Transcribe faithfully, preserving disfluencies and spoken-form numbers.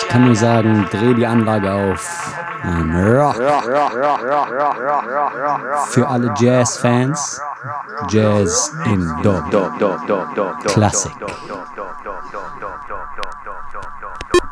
Ich kann nur sagen, dreh die Anlage auf. Ähm, rock. Für alle Jazz-Fans, Jazz in Dub. Klassik.